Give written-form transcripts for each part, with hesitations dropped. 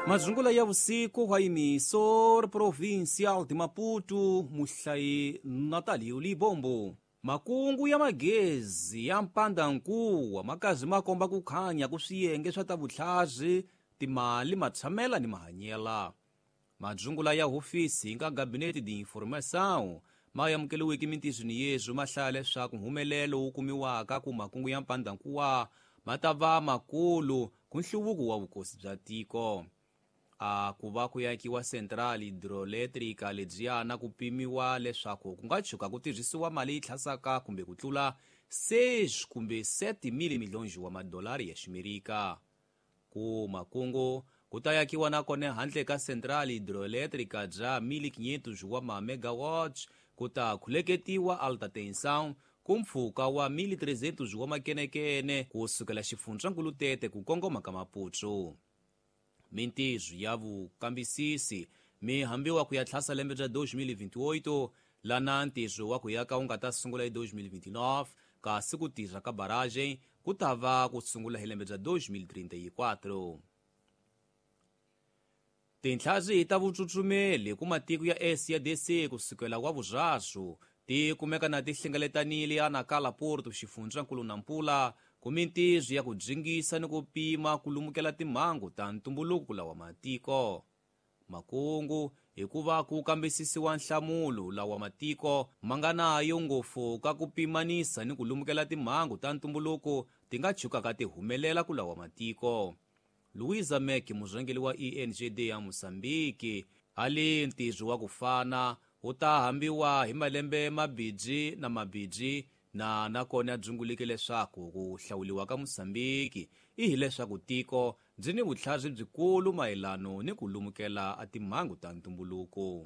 Mazungula ya vusiku wa emissor provincial de Maputo, Muhlai Natalio Libombo. Makungu ya magezi ya mpandankuwa makazi makomba kukhanya kuswiyenge swa tavutlhazi timali matshamela ni mahanyela. Mazungula ya hofisi ka gabinete de informação mayamukeliwiki mintizni yezu mahlale swaku mhumelelo wu kumiwaka ku makungu ya mpandankuwa matava makulu ku nhluvuko wa vukosi bya tiko. Ku va ku yakiwa central hidroelétrica lediyana ku pimiwa leswaku ku nga tshuka ku tirhisiwa mali yi tlhasaka kumbe ku tlula 6 kumbe 7 miliyoni wa madolari ya ximerika. Ku makungu ku ta yakiwa nakone handle ka central hidroelétrica bya 1500 wa mamegawatts ku ta khuleketiwa alta tensão ku mpfhuka wa 1300 wa makenekene ku sukela xifundzhankulu tete ku kongoma ka Maputo. Mintizo ya vukambisisi mi hambiwa ku ya tlhasa lembe bya 2028 lana ntizo wa ku yaka wu nga ta sungula hi 2029 kasi ku tirha ka baragem ku ta va ku sungula hi lembe bya 2034. Tinhlazi ta vutsutsumeli ku matiko ya SADC ku sukela kwa vuzhaxu ti kumeka na ti hlengeletanile anakala Porto xifundzhankulu Nampula ku mintizo ya ku dzingisa ni ku pima ku lumukela timhangu ta ntumbuluko lawa matiko. Makungu hi ku va ku kambisisiwa nhlamulo lawa matiko ma nga nayo ngopfu ka ku pimanisa ni ku lumukela timhangu ta ntumbuluko ti nga tshukaka ti humelela ku lawa matiko. Luiza Mek, murhangeli wa ENGD ya Mosambiki, ali ntizo wa ku fana wu ta hambiwa hi malembe mabidzi na mabidzi na nakone adzungulike leswaku ku hlawuliwa ka Mosambiki i hi leswaku tiko byi ni vutlhazi byikulu mayelano ni ku lumukela a timhangu ta ntumbuluko.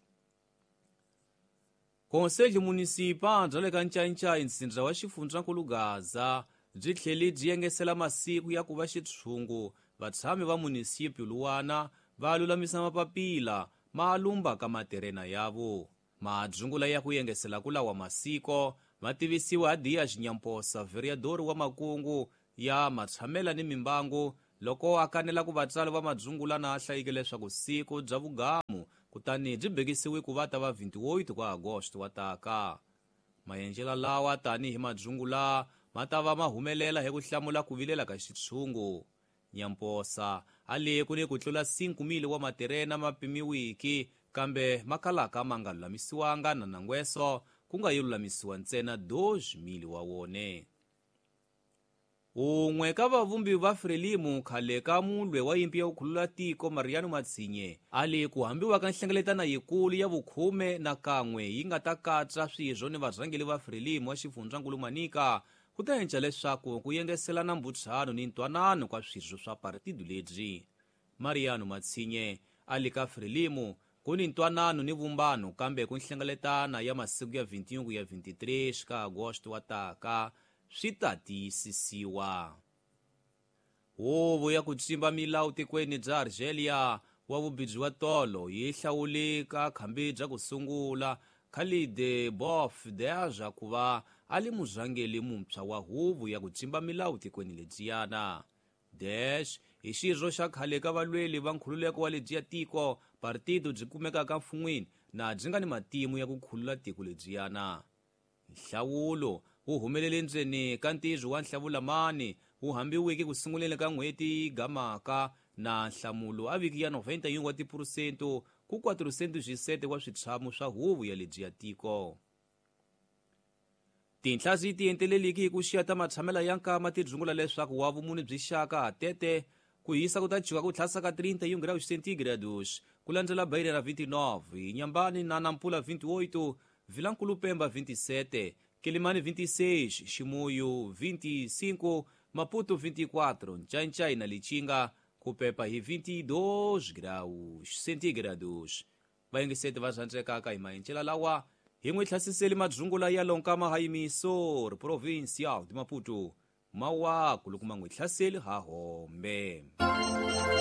Konselho Municipal bya le ka Ncancai ntsindza wa xifundzhankulu Gaza byi tlheli byi yengesela masiku ya ku va xitshungu vatshami va munisipyu luwana va lulamisa mapapila ma lumbaka materena yavo. Madzungula ya ku yengesela ku lawa masiko ma tivisiwa hi Dias Nyamposa, vereador wa makungu ya matshamela ni mimbangu, loko a kanela ku vatsali va madzungula na a hlayike leswaku siku bya vugamu kutani byi bekisiwe ku va ta va 28 kwa Agosto wa taka. Maendlela lawa tanihi madzungula ma ta va ma humelela hi ku hlamula ku vilela ka xitshungu. Nyamposa a le ku ni ku tlula 5,000 wa materena ma pimiwiki kambe makalaka ma nga lulamisiwanga na nangweso ku nga yi lulamisiwa ntsena 2,000 wa wone. Un'we ka vavumbi va Frelimo khale ka mulwe wa yimpi ya ku khulula tiko Mariano Matsinye ali ku hambiwa ka nhlengeletana yikulu ya vukhume na kan'we yi nga ta katsa swirho ni varhangeli va Frelimo wa xifundzhankulu Manika ku ta endla leswaku ku yengeselana mbutshano ni ntwanano ka swirho swa partido lebyi. Mariano Matsinye ali ka Frelimo ku ni ntwanano ni vumbano kambe ku nhlengeletana ya masiku ya 21 ya 23 ka Agosto wa taka swi ta tiyisisiwa. Huvo ya ku tsimba milawu tikweni bya Argelia wa vubidzi wa tolo yi hlawule ka khambi bya ku sungula Khalid Bof Deja ku va ali murhangeli muntshwa wa huvo ya ku tsimba milawu tikweni lediyana. Dash hi xirho xa khale ka valweli va nkhululeko wa ledyiya tiko partido byi kumekaka mfun'wini na byi nga ni matimu ya ku khulula tiko lediyana. Nhlawulo wu humelele ndzeni ka ntizo wa Nhlavulamani wu hambiwiki ku sunguleni ka n'hweti gamaka na nhlamulo a viki ya 91 wa tiphurusento ku 407 wa switshamo swa huvo ya ledyiya tiko. Tinhlazi ti enteleliki hi ku xiyata matshamela ya nkama ti dzungula leswaku wa vumune byi xaka hatete ku hisa ku ta tshuka ku tlhasa ka 31 graus centígrados ku landzela Beira na 29, Nyambani na Nampula 28, Vilankulupemba 27, Kilimani 26, Chimoio 25, Maputo 24, Ncancai na Lichinga ku pepa hi 22 graus centígrados. Vayengeseti va zandzekaka hi maendlela lawa hi n'wi tlhasiseli madzungula ya lonkama ha emissor provincial de Maputo mawaku loko ma n'wi tlhaseli ha hombe.